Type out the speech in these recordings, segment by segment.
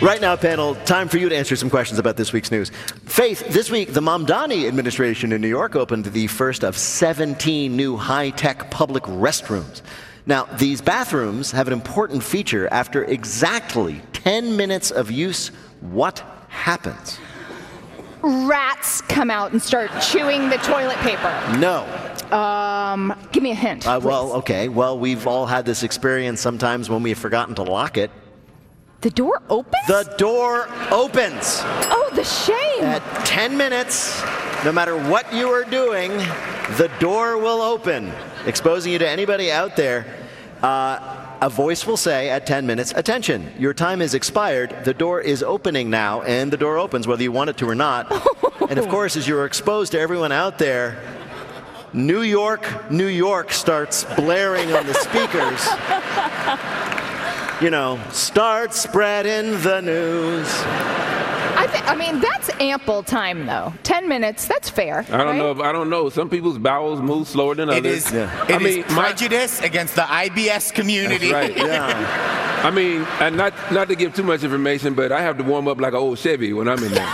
Right now, panel, time for you to answer some questions about this week's news. Faith, this week, the Mamdani administration in New York opened the first of 17 new high-tech public restrooms. Now, these bathrooms have an important feature. After exactly 10 minutes of use, what happens? Rats come out and start chewing the toilet paper. No. Give me a hint. Okay. Well, we've all had this experience sometimes when we have forgotten to lock it. The door opens? The door opens. Oh, the shame. At 10 minutes, no matter what you are doing, the door will open, exposing you to anybody out there. A voice will say at 10 minutes, attention, your time is expired. The door is opening now, and the door opens whether you want it to or not. And of course, as you're exposed to everyone out there, New York, New York starts blaring on the speakers. You know, start spreading the news. I mean, that's ample time, though. 10 minutes, that's fair. I don't know. Some people's bowels move slower than others. It is prejudice against the IBS community. That's right. Yeah. I mean, and not to give too much information, but I have to warm up like an old Chevy when I'm in there.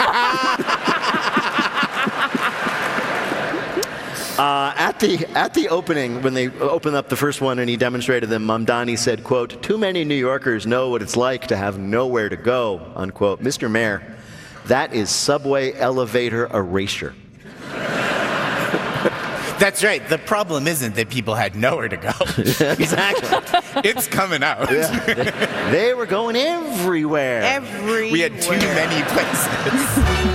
At the opening, when they opened up the first one and he demonstrated them, Mamdani said, quote, too many New Yorkers know what it's like to have nowhere to go, unquote. Mr. Mayor, that is subway elevator erasure. That's right. The problem isn't that people had nowhere to go. Exactly. It's coming out. Yeah. They were going everywhere. We had too many places.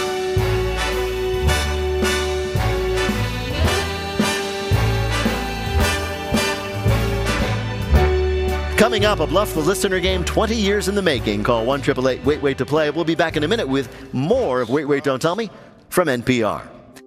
Coming up, a Bluff the Listener game 20 years in the making. Call 1-888-WAIT-WAIT to play. We'll be back in a minute with more of Wait, Wait, Don't Tell Me from NPR.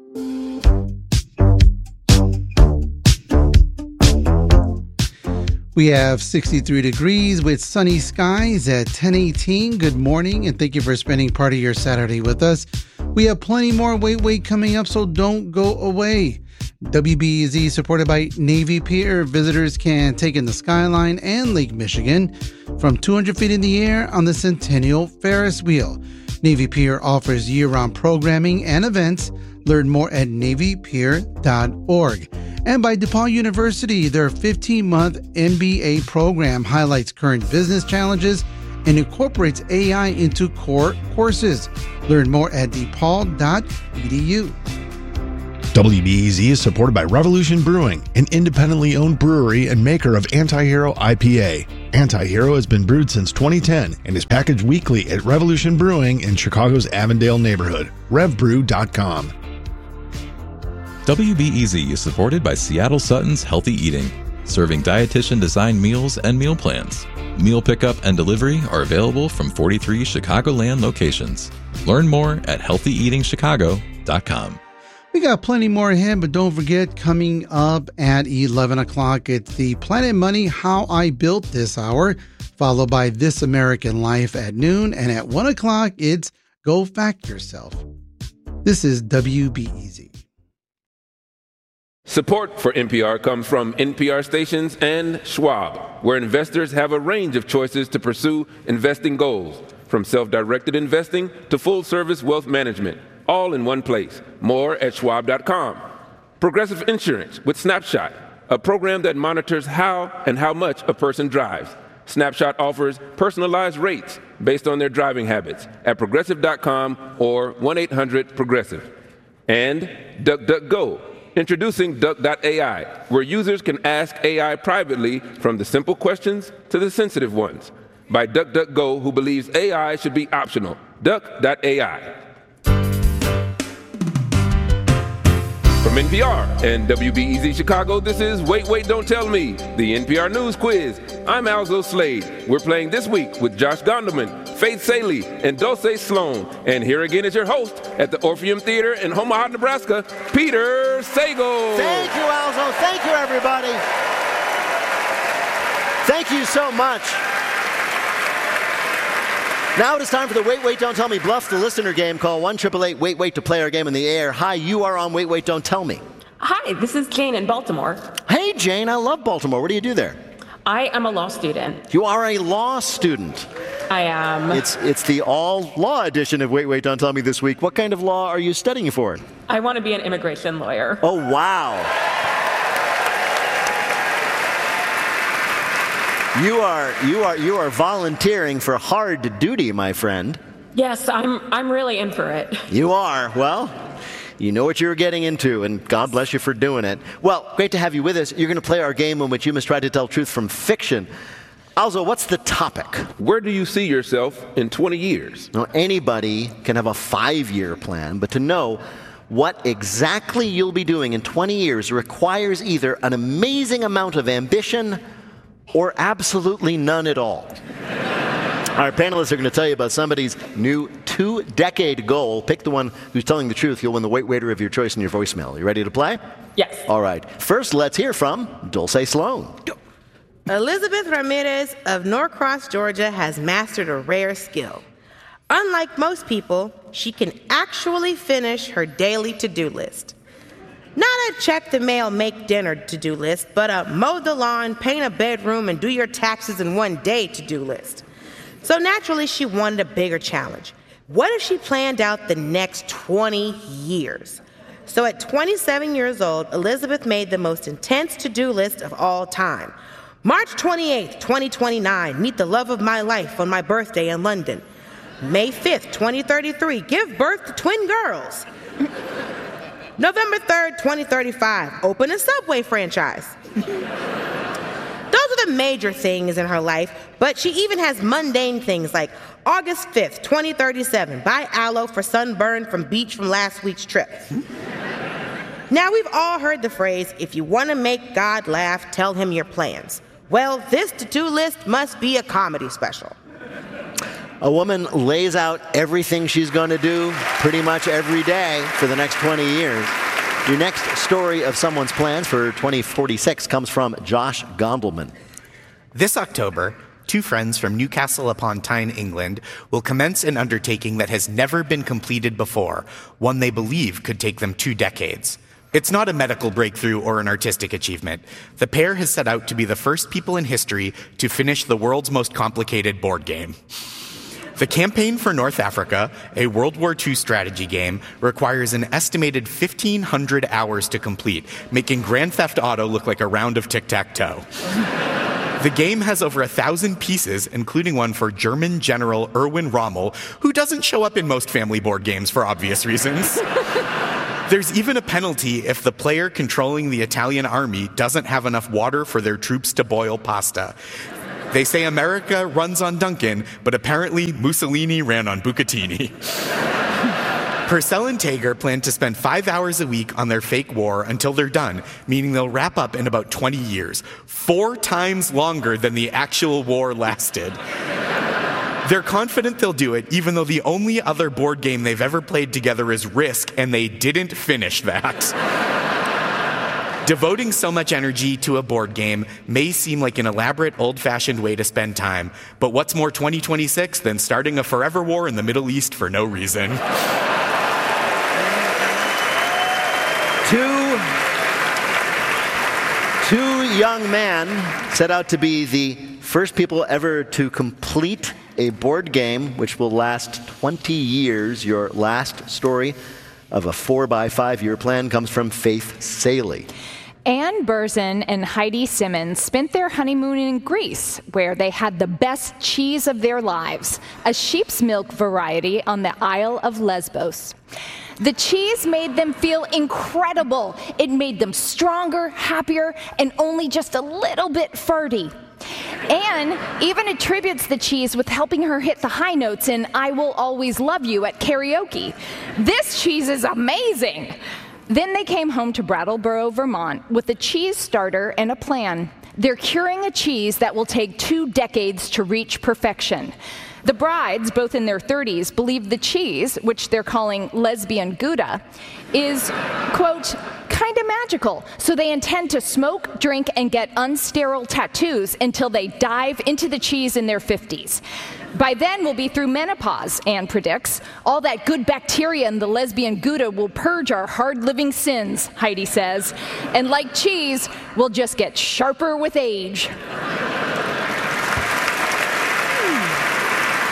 We have 63 degrees with sunny skies at 10:18. Good morning, and thank you for spending part of your Saturday with us. We have plenty more Wait, Wait coming up, so don't go away. WBEZ supported by Navy Pier. Visitors can take in the skyline and Lake Michigan from 200 feet in the air on the Centennial Ferris wheel. Navy Pier offers year-round programming and events. Learn more at NavyPier.org. And by DePaul University, their 15-month MBA program highlights current business challenges and incorporates AI into core courses. Learn more at DePaul.edu. WBEZ is supported by Revolution Brewing, an independently owned brewery and maker of Anti-Hero IPA. Anti-Hero has been brewed since 2010 and is packaged weekly at Revolution Brewing in Chicago's Avondale neighborhood. RevBrew.com. WBEZ is supported by Seattle Sutton's Healthy Eating, serving dietitian-designed meals and meal plans. Meal pickup and delivery are available from 43 Chicagoland locations. Learn more at healthyeatingchicago.com. We got plenty more ahead, but don't forget, coming up at 11 o'clock, it's the Planet Money How I Built This Hour, followed by This American Life at noon, and at 1 o'clock, it's Go Fact Yourself. This is WBEZ. Support for NPR comes from NPR stations and Schwab, where investors have a range of choices to pursue investing goals, from self-directed investing to full-service wealth management, all in one place. More at schwab.com. Progressive Insurance with Snapshot, a program that monitors how and how much a person drives. Snapshot offers personalized rates based on their driving habits at progressive.com or 1-800-PROGRESSIVE. And DuckDuckGo, introducing Duck.ai, where users can ask AI privately from the simple questions to the sensitive ones. By DuckDuckGo, who believes AI should be optional. Duck.ai. From NPR and WBEZ Chicago, this is Wait, Wait, Don't Tell Me, the NPR News Quiz. I'm Alzo Slade. We're playing this week with Josh Gondelman, Faith Saley, and Dulce Sloan. And here again is your host at the Orpheum Theater in Omaha, Nebraska, Peter Sagal. Thank you, Alzo. Thank you, everybody. Thank you so much. Now it is time for the Wait, Wait, Don't Tell Me Bluff the Listener game. Call 1-888-WAIT-WAIT to play our game in the air. Hi, you are on Wait, Wait, Don't Tell Me. Hi, this is Jane in Baltimore. Hey, Jane, I love Baltimore. What do you do there? I am a law student. You are a law student. I am. It's the all law edition of Wait, Don't Tell Me this week. What kind of law are you studying for? I want to be an immigration lawyer. Oh, wow. You are volunteering for hard duty, my friend. Yes, I'm really in for it. You are. Well, you know what you're getting into, and God bless you for doing it. Well, great to have you with us. You're going to play our game in which you must try to tell truth from fiction. Alzo, what's the topic? Where do you see yourself in 20 years? Now, anybody can have a 5-year plan, but to know what exactly you'll be doing in 20 years requires either an amazing amount of ambition or absolutely none at all. Our panelists are going to tell you about somebody's new 2-decade goal. Pick the one who's telling the truth. You'll win the waiter of your choice in your voicemail. You ready to play? Yes. All right. First, let's hear from Dulce Sloan. Elizabeth Ramirez of Norcross, Georgia has mastered a rare skill. Unlike most people, she can actually finish her daily to-do list. Not a check the mail, make dinner to-do list, but a mow the lawn, paint a bedroom, and do your taxes in one day to-do list. So naturally, she wanted a bigger challenge. What if she planned out the next 20 years? So at 27 years old, Elizabeth made the most intense to-do list of all time. March 28th, 2029, meet the love of my life on my birthday in London. May 5th, 2033, give birth to twin girls. November 3rd, 2035, open a Subway franchise. Those are the major things in her life, but she even has mundane things like August 5th, 2037, buy aloe for sunburn from beach from last week's trip. Now, we've all heard the phrase, if you want to make God laugh, tell him your plans. Well, this to-do list must be a comedy special. A woman lays out everything she's going to do pretty much every day for the next 20 years. Your next story of someone's plans for 2046 comes from Josh Gondelman. This October, 2 friends from Newcastle upon Tyne, England, will commence an undertaking that has never been completed before, one they believe could take them 2 decades. It's not a medical breakthrough or an artistic achievement. The pair has set out to be the first people in history to finish the world's most complicated board game. The Campaign for North Africa, a World War II strategy game, requires an estimated 1,500 hours to complete, making Grand Theft Auto look like a round of tic-tac-toe. The game has over 1,000 pieces, including one for German General Erwin Rommel, who doesn't show up in most family board games for obvious reasons. There's even a penalty if the player controlling the Italian army doesn't have enough water for their troops to boil pasta. They say America runs on Duncan, but apparently Mussolini ran on Bucatini. Purcell and Tager plan to spend 5 hours a week on their fake war until they're done, meaning they'll wrap up in about 20 years, 4 times longer than the actual war lasted. They're confident they'll do it, even though the only other board game they've ever played together is Risk, and they didn't finish that. Devoting so much energy to a board game may seem like an elaborate, old-fashioned way to spend time, but what's more 2026 than starting a forever war in the Middle East for no reason? Two young men set out to be the first people ever to complete a board game which will last 20 years. Your last story of a 4-by-5-year plan comes from Faith Saley. Anne Burzin and Heidi Simmons spent their honeymoon in Greece, where they had the best cheese of their lives, a sheep's milk variety on the Isle of Lesbos. The cheese made them feel incredible. It made them stronger, happier, and only just a little bit farty. Anne even attributes the cheese with helping her hit the high notes in I Will Always Love You at karaoke. This cheese is amazing. Then they came home to Brattleboro, Vermont, with a cheese starter and a plan. They're curing a cheese that will take 2 decades to reach perfection. The brides, both in their 30s, believe the cheese, which they're calling lesbian Gouda, is, quote, kind of magical. So they intend to smoke, drink, and get unsterile tattoos until they dive into the cheese in their 50s. By then, we'll be through menopause, Anne predicts. All that good bacteria in the lesbian Gouda will purge our hard-living sins, Heidi says. And like cheese, we'll just get sharper with age.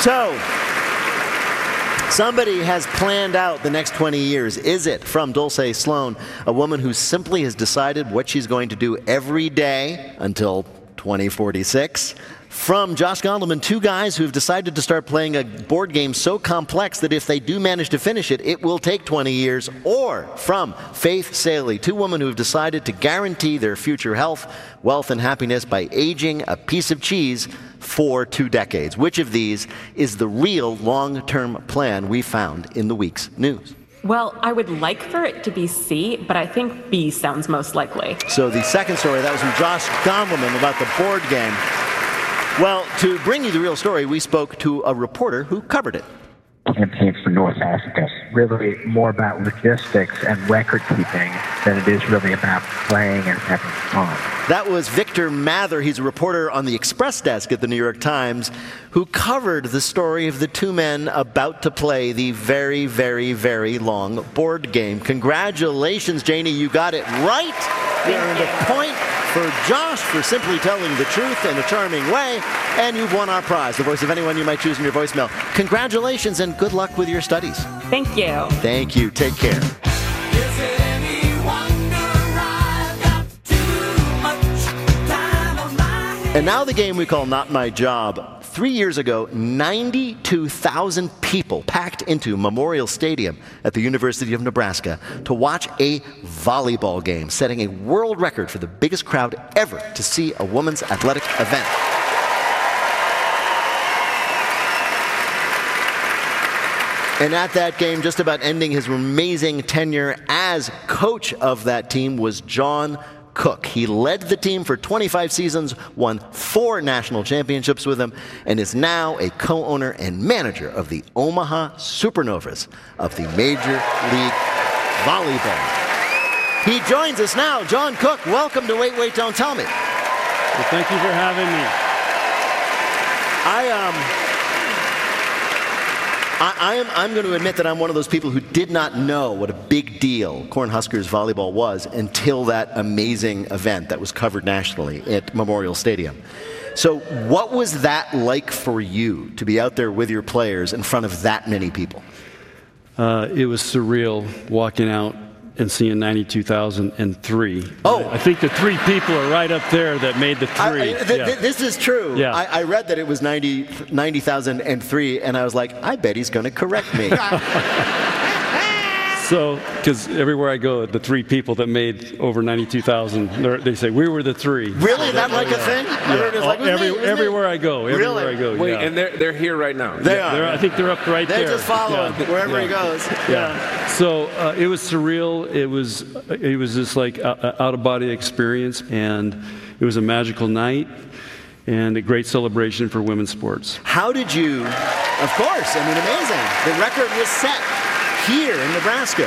So, somebody has planned out the next 20 years. Is it from Dulce Sloan, a woman who simply has decided what she's going to do every day until 2046? From Josh Gondelman, two guys who've decided to start playing a board game so complex that if they do manage to finish it, it will take 20 years. Or from Faith Saley, two women who have decided to guarantee their future health, wealth, and happiness by aging a piece of cheese for 2 decades. Which of these is the real long-term plan we found in the week's news? Well, I would like for it to be C, but I think B sounds most likely. So the second story, that was from Josh Gondelman about the board game. Well, to bring you the real story, we spoke to a reporter who covered it. Campaign for North Africa. Really more about logistics and record keeping than it is really about playing and having fun. That was Victor Mather. He's a reporter on the Express desk at the New York Times who covered the story of the two men about to play the very, very, very long board game. Congratulations, Janie. You got it right. You earned a point for Josh for simply telling the truth in a charming way, and you've won our prize, the voice of anyone you might choose in your voicemail. Congratulations and good luck with your studies. Thank you. Thank you. Take care. And now the game we call Not My Job. 3 years ago, 92,000 people packed into Memorial Stadium at the University of Nebraska to watch a volleyball game, setting a world record for the biggest crowd ever to see a women's athletic event. And at that game, just about ending his amazing tenure as coach of that team, was John Cook. He led the team for 25 seasons, won 4 national championships with them, and is now a co-owner and manager of the Omaha Supernovas of the Major League Volleyball. He joins us now. John Cook, welcome to Wait, Wait, Don't Tell Me. Well, thank you for having me. I'm going to admit that I'm one of those people who did not know what a big deal Cornhuskers volleyball was until that amazing event that was covered nationally at Memorial Stadium. So what was that like for you to be out there with your players in front of that many people? It was surreal walking out and seeing 92,003. Oh. I think the 3 people are right up there that made the 3. This is true. Yeah. I read that it was 90,003, and I was like, I bet he's going to correct me. So, because everywhere I go, the 3 people that made over 92,000, they say, we were the 3. Really? Is that like a thing? Everywhere I go. Everywhere I go. Wait, yeah. and they're here right now. They are. I think they're up right there. They're just following wherever he goes. Yeah. So it was surreal. It was just like an out-of-body experience, and it was a magical night and a great celebration for women's sports. How did you, of course, I mean, amazing. The record was set here in Nebraska.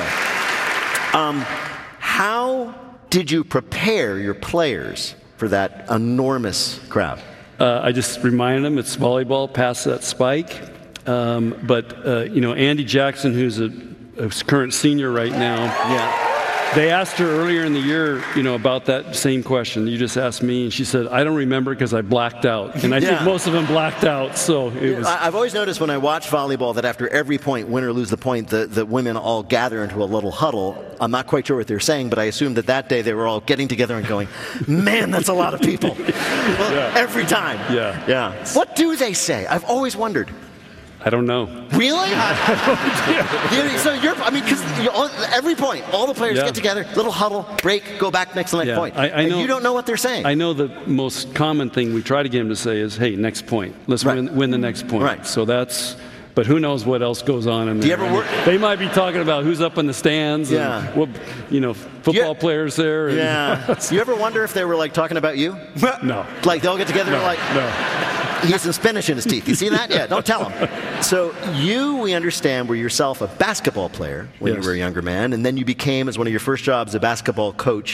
How did you prepare your players for that enormous crowd? I just reminded them it's volleyball, pass that spike. But Andy Jackson, who's a current senior right now, they asked her earlier in the year, about that same question. You just asked me, and she said, I don't remember because I blacked out. And I think most of them blacked out, so it was... I've always noticed when I watch volleyball that after every point, win or lose the point, the women all gather into a little huddle. I'm not quite sure what they're saying, but I assume that day they were all getting together and going, man, that's a lot of people. Every time. Yeah. What do they say? I've always wondered. I don't know. Really? So because every point, all the players get together, little huddle, break, go back, next point. I know, you don't know what they're saying. I know the most common thing we try to get them to say is, hey, next point. Let's win the next point. Right. So but who knows what else goes on in there. Do you ever work? They might be talking about who's up in the stands and football players there. And Do you ever wonder if they were talking about you? No. Like they'll get together and No. He has some Spanish in his teeth. You see that? Yeah, don't tell him. So we understand, were yourself a basketball player when you were a younger man, and then you became, as one of your first jobs, a basketball coach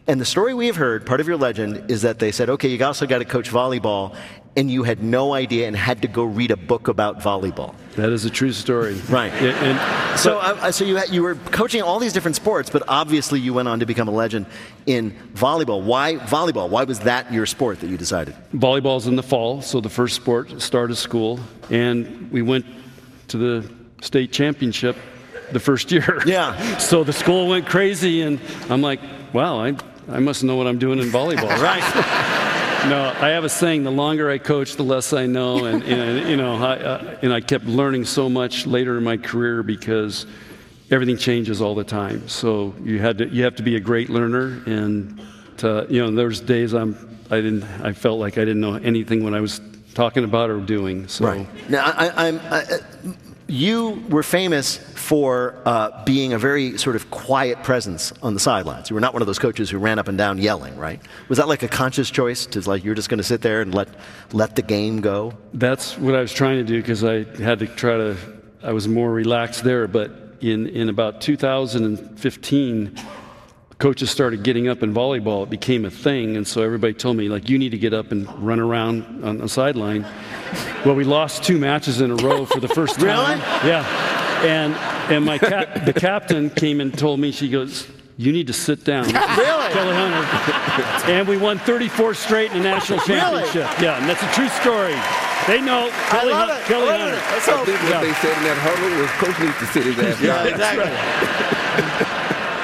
And the story we have heard, part of your legend, is that they said, okay, you also got to coach volleyball, and you had no idea and had to go read a book about volleyball. That is a true story. Right. So you were coaching all these different sports, but obviously you went on to become a legend in volleyball. Why volleyball? Why was that your sport that you decided? Volleyball's in the fall, so the first sport started school, and we went to the state championship the first year. Yeah. So the school went crazy, and I'm like, wow, I must know what I'm doing in volleyball. Right. No, I have a saying: the longer I coach, the less I know, and I kept learning so much later in my career because everything changes all the time. So you have to be a great learner, and there's days I felt like I didn't know anything when I was talking about or doing. So. Right. Now you were famous for being a very sort of quiet presence on the sidelines. You were not one of those coaches who ran up and down yelling, right? Was that like a conscious choice to like you're just going to sit there and let the game go? That's what I was trying to do because I had to I was more relaxed there. But in about 2015, coaches started getting up in volleyball. It became a thing, and so everybody told me, like, you need to get up and run around on the sideline. Well, we lost 2 matches in a row for the first time. Really? Yeah. And the captain came and told me, she goes, you need to sit down. Really? Kelly Hunter. And we won 34 straight in the national championship. Really? Yeah, and that's a true story. They know Kelly Hunter. I think what they said in that huddle was Coach needs to sit his ass down. Yeah, exactly.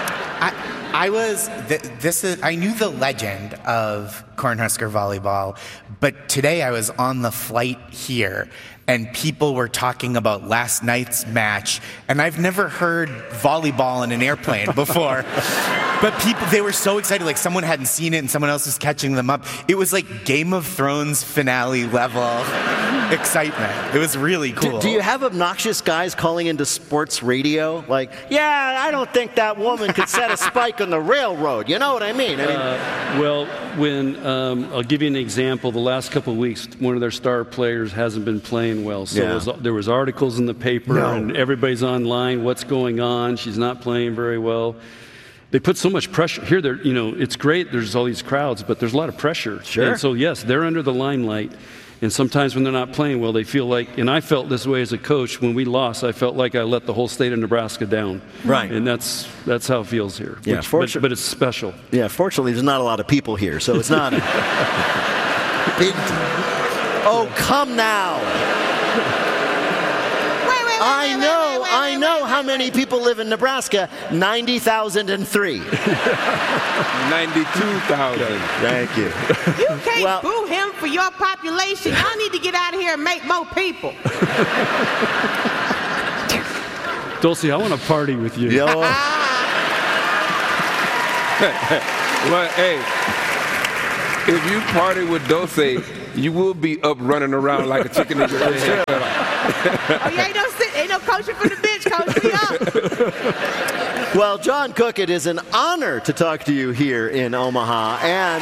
I knew the legend of Cornhusker volleyball, but today I was on the flight here and people were talking about last night's match, and I've never heard volleyball in an airplane before. But they were so excited, like someone hadn't seen it and someone else was catching them up. It was like Game of Thrones finale level excitement. It was really cool. Do you have obnoxious guys calling into sports radio? Like, yeah, I don't think that woman could set a spike on the railroad. You know what I mean? I'll give you an example. The last couple of weeks, one of their star players hasn't been playing well. So there was articles in the paper and everybody's online. What's going on? She's not playing very well. They put so much pressure here. It's great. There's all these crowds, but there's a lot of pressure. Sure. And so yes, they're under the limelight. And sometimes when they're not playing well, they feel like, and I felt this way as a coach, when we lost, I felt like I let the whole state of Nebraska down. Right. And that's how it feels here. Yeah, but it's special. Yeah, fortunately, there's not a lot of people here, so it's not a big deal. Oh, come now. I know how many people live in Nebraska. 90,003. 92,000. Thank you. You can't boo him for your population. Y'all need to get out of here and make more people. Dulcie, I want to party with you. Yo. Well, hey, if you party with Dulce, you will be up running around like a chicken in your head. Ain't no coaching from the bench, Coach. We up. Well, John Cook, it is an honor to talk to you here in Omaha, and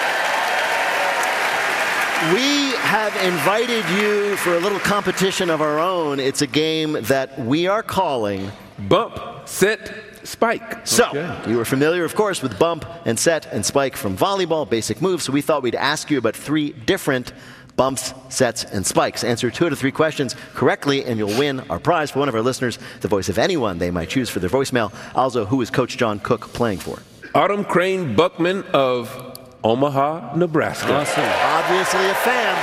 we have invited you for a little competition of our own. It's a game that we are calling Bump, Set, Spike. So, you are familiar, of course, with bump and set and spike from volleyball, basic moves, so we thought we'd ask you about 3 different bumps, sets, and spikes. Answer 2 out of 3 questions correctly, and you'll win our prize for one of our listeners, the voice of anyone they might choose for their voicemail. Also, who is Coach John Cook playing for? Autumn Crane Buckman of Omaha, Nebraska. Awesome. Obviously a fan.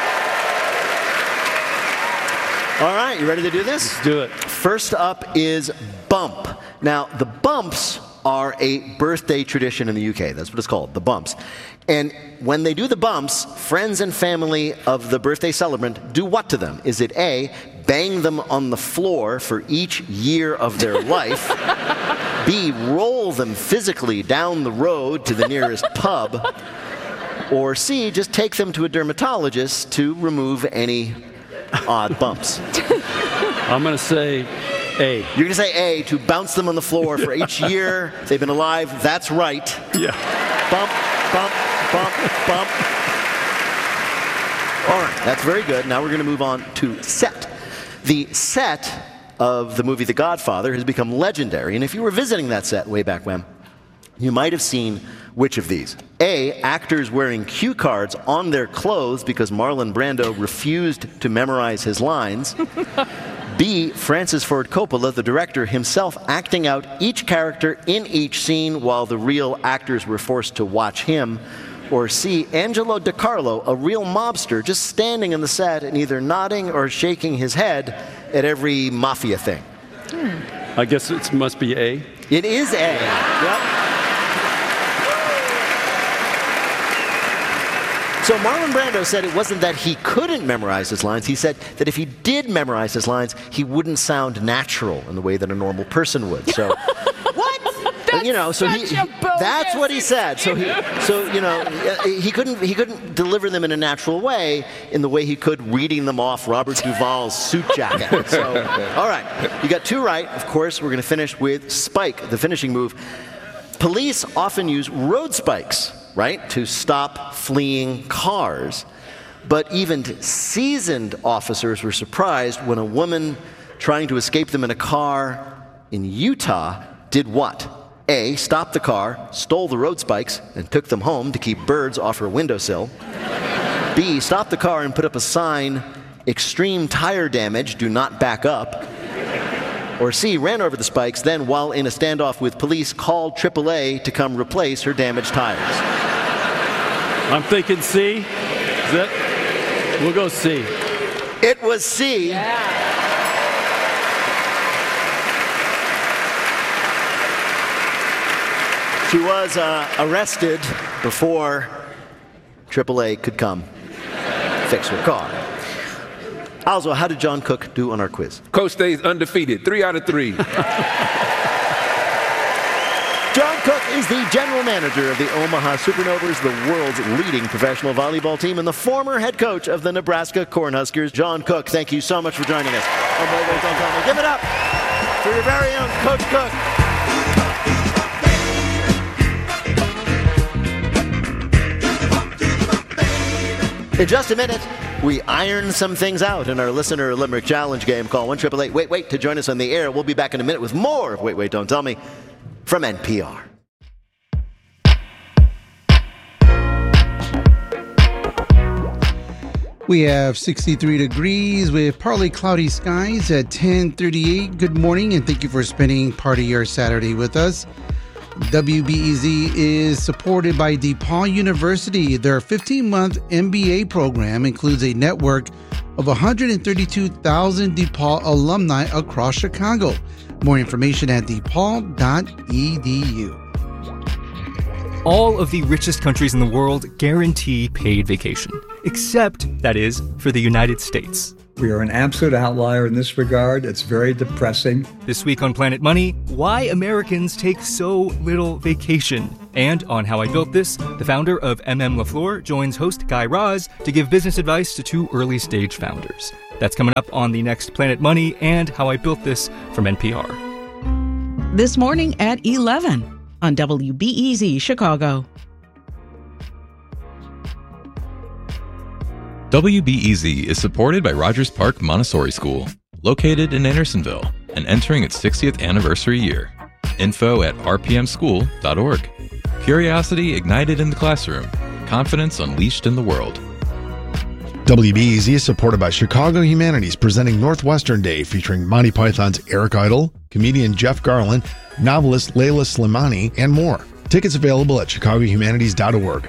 All right, you ready to do this? Let's do it. First up is bump. Now, the bumps are a birthday tradition in the UK. That's what it's called, the bumps. And when they do the bumps, friends and family of the birthday celebrant do what to them? Is it A, bang them on the floor for each year of their life? B, roll them physically down the road to the nearest pub? Or C, just take them to a dermatologist to remove any odd bumps? I'm going to say A. You're going to say A, to bounce them on the floor for each year they've been alive. That's right. Yeah. Bump, bump, bump, bump. All right, that's very good. Now we're going to move on to set. The set of the movie The Godfather has become legendary, and if you were visiting that set way back when, You might have seen which of these? A, actors wearing cue cards on their clothes because Marlon Brando refused to memorize his lines. B, Francis Ford Coppola, the director, himself acting out each character in each scene while the real actors were forced to watch him. Or C, Angelo DiCarlo, a real mobster, just standing on the set and either nodding or shaking his head at every mafia thing. I guess it must be A. It is A. Yep. So Marlon Brando said it wasn't that he couldn't memorize his lines. He said that if he did memorize his lines, he wouldn't sound natural in the way that a normal person would. So, What? That's what he said. So he couldn't deliver them in a natural way in the way he could reading them off Robert Duvall's suit jacket. So, all right, you got 2 right. Of course, we're going to finish with Spike, the finishing move. Police often use road spikes, right, to stop fleeing cars. But even seasoned officers were surprised when a woman trying to escape them in a car in Utah did what? A, stopped the car, stole the road spikes, and took them home to keep birds off her windowsill. B, stopped the car and put up a sign, extreme tire damage, do not back up. Or C, ran over the spikes, then while in a standoff with police, called AAA to come replace her damaged tires. I'm thinking C. Is it? We'll go C. It was C. Yeah. She was arrested before AAA could come fix her car. Also, how did John Cook do on our quiz? Coach stays undefeated, 3 out of 3. John Cook is the general manager of the Omaha Supernovas, the world's leading professional volleyball team, and the former head coach of the Nebraska Cornhuskers. John Cook, thank you so much for joining us. Give it up for your very own Coach Cook. In just a minute, we iron some things out in our listener limerick challenge game. Call 1-888-WAIT-WAIT to join us on the air. We'll be back in a minute with more of Wait, Wait, Don't Tell Me from NPR. We have 63 degrees with partly cloudy skies at 10:38. Good morning, and thank you for spending part of your Saturday with us. WBEZ is supported by DePaul University. Their 15-month MBA program includes a network of 132,000 DePaul alumni across Chicago. More information at depaul.edu. All of the richest countries in the world guarantee paid vacation, except, that is, for the United States. We are an absolute outlier in this regard. It's very depressing. This week on Planet Money, why Americans take so little vacation. And on How I Built This, the founder of LaFleur joins host Guy Raz to give business advice to 2 early-stage founders. That's coming up on the next Planet Money and How I Built This from NPR. This morning at 11 on WBEZ Chicago. WBEZ is supported by Rogers Park Montessori School, located in Andersonville and entering its 60th anniversary year. Info at rpmschool.org. Curiosity ignited in the classroom. Confidence unleashed in the world. WBEZ is supported by Chicago Humanities, presenting Northwestern Day, featuring Monty Python's Eric Idle, comedian Jeff Garlin, novelist Layla Slimani, and more. Tickets available at chicagohumanities.org.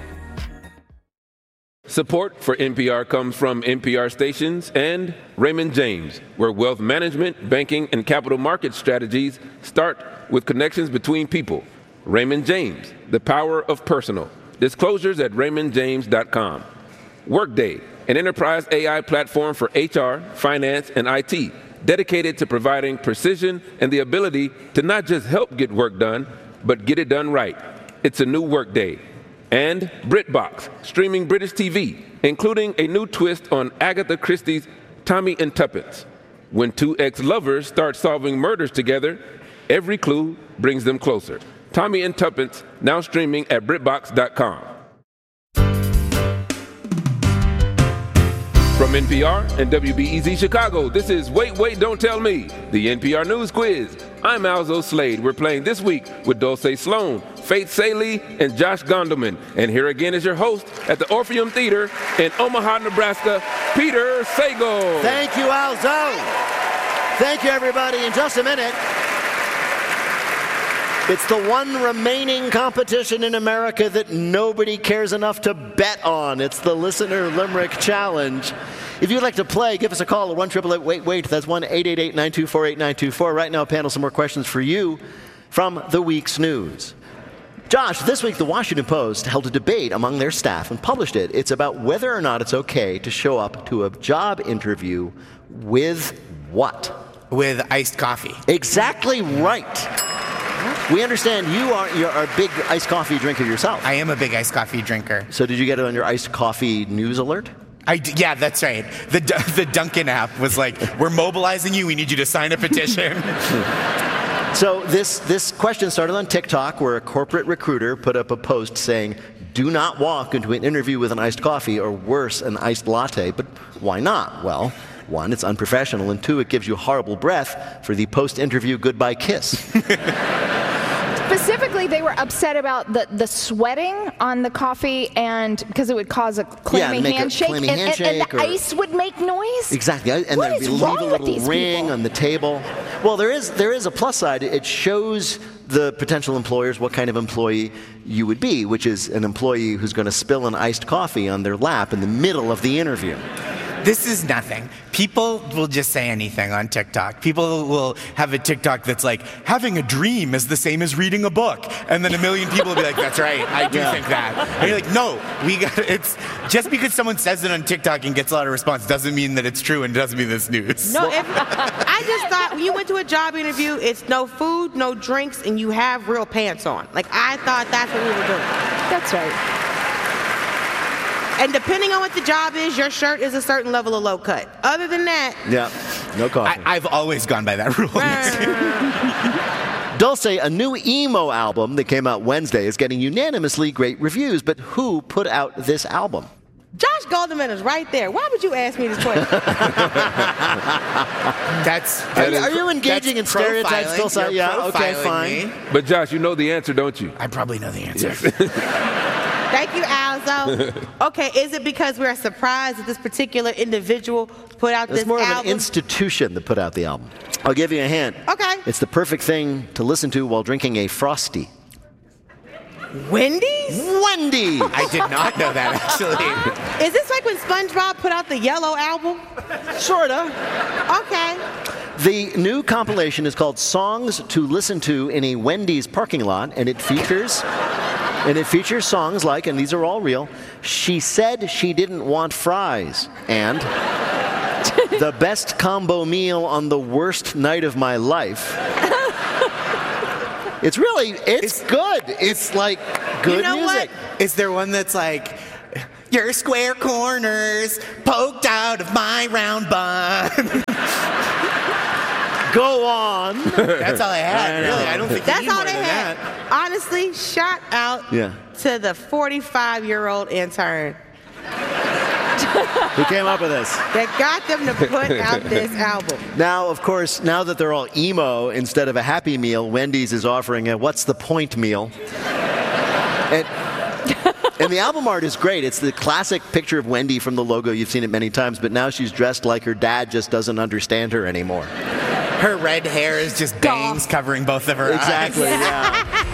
Support for NPR comes from NPR stations and Raymond James, where wealth management, banking, and capital market strategies start with connections between people. Raymond James, the power of personal. Disclosures at raymondjames.com. Workday, an enterprise AI platform for HR, finance, and IT, dedicated to providing precision and the ability to not just help get work done, but get it done right. It's a new Workday. And BritBox, streaming British TV, including a new twist on Agatha Christie's Tommy and Tuppence. When 2 ex-lovers start solving murders together, every clue brings them closer. Tommy and Tuppence, now streaming at BritBox.com. From NPR and WBEZ Chicago, this is Wait, Wait, Don't Tell Me, the NPR News Quiz. I'm Alzo Slade. We're playing this week with Dulce Sloan, Faith Saley and Josh Gondelman. And here again is your host at the Orpheum Theater in Omaha, Nebraska, Peter Sagal. Thank you, Alzo. Thank you, everybody. In just a minute, it's the one remaining competition in America that nobody cares enough to bet on. It's the Listener Limerick Challenge. If you'd like to play, give us a call at 1-888-WAIT-WAIT. That's 1-888-924-8924. Right now, panel, some more questions for you from the week's news. Josh, this week the Washington Post held a debate among their staff and published it. It's about whether or not it's okay to show up to a job interview with what? With iced coffee. Exactly right. We understand you're a big iced coffee drinker yourself. I am a big iced coffee drinker. So did you get it on your iced coffee news alert? Yeah, that's right. The Dunkin' app was like, we're mobilizing you. We need you to sign a petition. So this question started on TikTok, where a corporate recruiter put up a post saying, do not walk into an interview with an iced coffee, or worse, an iced latte. But why not? Well, one, it's unprofessional, and two, it gives you horrible breath for the post-interview goodbye kiss. Specifically, they were upset about the sweating on the coffee, and because it would cause a clammy handshake, and the ice would make noise. Exactly, and what there'd is leave wrong a with little these ring people? on the table. Well, there is a plus side. It shows the potential employers what kind of employee you would be, which is an employee who's going to spill an iced coffee on their lap in the middle of the interview. This is nothing. People will just say anything on TikTok. People will have a TikTok that's like, having a dream is the same as reading a book. And then a million people will be like, that's right, I do think that. And you're like, no, it's just because someone says it on TikTok and gets a lot of response doesn't mean that it's true and doesn't mean that it's news. No, I just thought when you went to a job interview, it's no food, no drinks, and you have real pants on. Like, I thought that's what we were doing. That's right. And depending on what the job is, your shirt is a certain level of low cut. Other than that... Yeah, no coffee. I've always gone by that rule. Dulce, a new emo album that came out Wednesday, is getting unanimously great reviews, but who put out this album? Josh Gondelman is right there. Why would you ask me this question? Are you engaging in stereotypes, Dulce? Yeah, okay, fine. Me. But Josh, you know the answer, don't you? I probably know the answer. Thank you, Alzo. Okay, is it because we're surprised that this particular individual put out this album? It's more of an institution that put out the album. I'll give you a hint. Okay. It's the perfect thing to listen to while drinking a Frosty. Wendy's? Wendy's! I did not know that, actually. Is this like when SpongeBob put out the Yellow album? Sorta. Okay. The new compilation is called Songs to Listen to in a Wendy's Parking Lot, and it features songs like, and these are all real, She Said She Didn't Want Fries, and The Best Combo Meal on the Worst Night of My Life. It's good. It's like good music. What? Is there one that's like, your square corners poked out of my round bun? Go on. That's all I had, really. I don't think that's you need all more they than had. that. Honestly, shout out to the 45-year-old intern who came up with this. That got them to put out this album. Now, of course, now that they're all emo, instead of a Happy Meal, Wendy's is offering a What's the Point meal. And the album art is great. It's the classic picture of Wendy from the logo. You've seen it many times, but now she's dressed like her dad just doesn't understand her anymore. Her red hair is just bangs covering both of her eyes. Exactly, yeah.